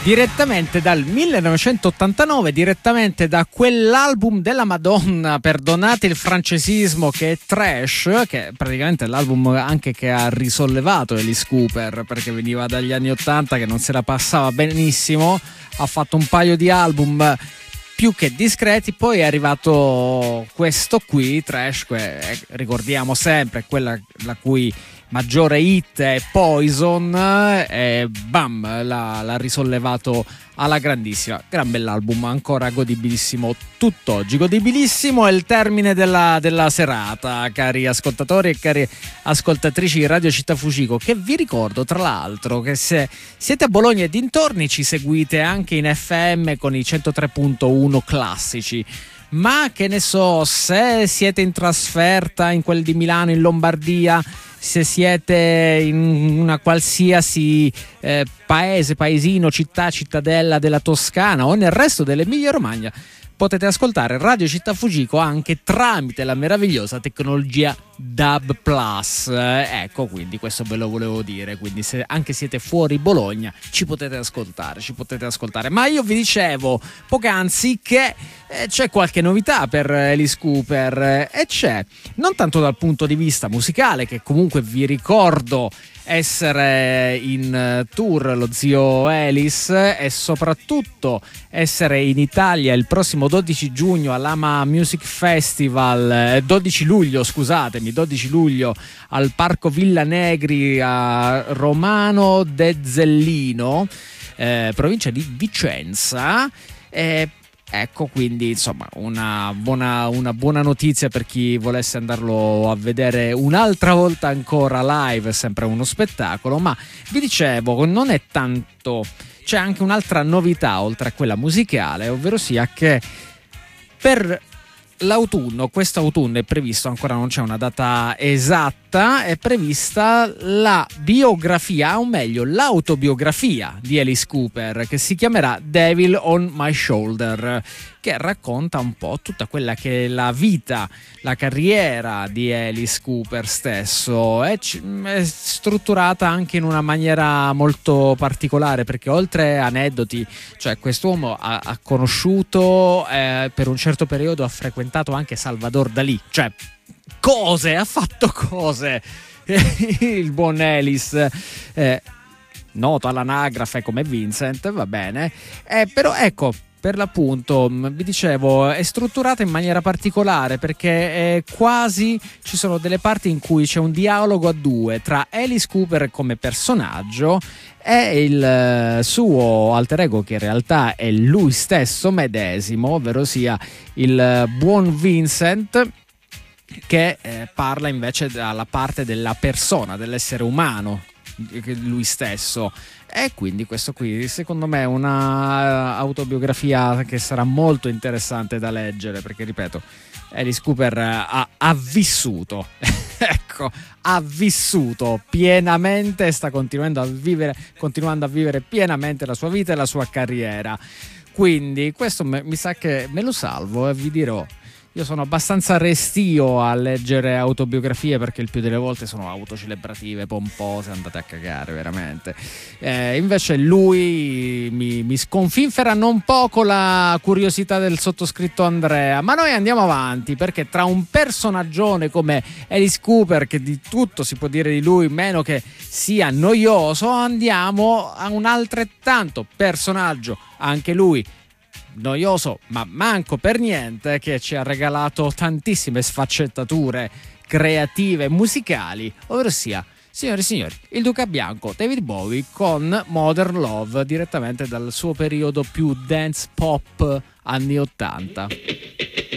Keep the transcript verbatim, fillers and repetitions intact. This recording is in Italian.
Direttamente dal millenovecentottantanove, direttamente da quell'album della Madonna, perdonate il francesismo, che è Trash, che praticamente è l'album anche che ha risollevato Alice Cooper, perché veniva dagli anni ottanta che non se la passava benissimo, ha fatto un paio di album più che discreti, poi è arrivato questo qui, Trash, che ricordiamo sempre, quella la cui maggiore hit è Poison, e bam, l'ha, l'ha risollevato alla grandissima. Gran bell'album, ancora godibilissimo tutt'oggi. Godibilissimo è il termine della, della serata, cari ascoltatori e cari ascoltatrici di Radio Città Fucico, che vi ricordo tra l'altro che se siete a Bologna e dintorni ci seguite anche in F M con i centotré virgola uno classici. Ma che ne so, se siete in trasferta in quel di Milano, in Lombardia, se siete in una qualsiasi eh, paese, paesino, città, cittadella della Toscana o nel resto dell'Emilia Romagna, potete ascoltare Radio Città Fucico anche tramite la meravigliosa tecnologia D A B plus. Eh, ecco, quindi questo ve lo volevo dire, quindi se anche siete fuori Bologna ci potete ascoltare, ci potete ascoltare. Ma io vi dicevo poc'anzi che eh, c'è qualche novità per Alice Cooper, eh, e c'è, non tanto dal punto di vista musicale, che comunque vi ricordo essere in tour lo zio Alice, e soprattutto essere in Italia il prossimo dodici giugno all'Ama Music Festival, dodici luglio scusatemi dodici luglio al Parco Villa Negri a Romano de Zellino, eh, provincia di Vicenza. eh, Ecco, quindi insomma una buona, una buona notizia per chi volesse andarlo a vedere un'altra volta ancora live, sempre uno spettacolo. Ma vi dicevo, non è tanto, c'è anche un'altra novità oltre a quella musicale, ovvero sia che per l'autunno, quest'autunno è previsto, ancora non c'è una data esatta, è prevista la biografia, o meglio l'autobiografia di Alice Cooper, che si chiamerà Devil on My Shoulder, che racconta un po' tutta quella che è la vita, la carriera di Alice Cooper stesso. È, è strutturata anche in una maniera molto particolare, perché oltre aneddoti, cioè quest'uomo ha, ha conosciuto, eh, per un certo periodo ha frequentato anche Salvador Dalì, cioè cose, ha fatto cose il buon Alice, eh, noto all'anagrafe come Vincent, va bene, eh, però ecco, per l'appunto, vi dicevo, è strutturata in maniera particolare, perché è quasi, ci sono delle parti in cui c'è un dialogo a due tra Alice Cooper come personaggio e il suo alter ego, che in realtà è lui stesso medesimo, ovvero sia il buon Vincent, che eh, parla invece dalla parte della persona, dell'essere umano, lui stesso. E quindi questo qui secondo me è una autobiografia che sarà molto interessante da leggere, perché ripeto, Alice Cooper ha, ha vissuto ecco, ha vissuto pienamente e sta continuando a vivere continuando a vivere pienamente la sua vita e la sua carriera. Quindi questo me, mi sa che me lo salvo, e vi dirò, io sono abbastanza restio a leggere autobiografie, perché il più delle volte sono autocelebrative, pompose, andate a cagare veramente. Eh, invece lui mi, mi sconfinfera non poco la curiosità del sottoscritto Andrea. Ma noi andiamo avanti, perché tra un personaggione come Alice Cooper, che di tutto si può dire di lui meno che sia noioso, andiamo a un altrettanto personaggio, anche lui noioso ma manco per niente, che ci ha regalato tantissime sfaccettature creative musicali, ovvero sia, signori e signori, il Duca Bianco, David Bowie, con Modern Love, direttamente dal suo periodo più dance pop anni ottanta.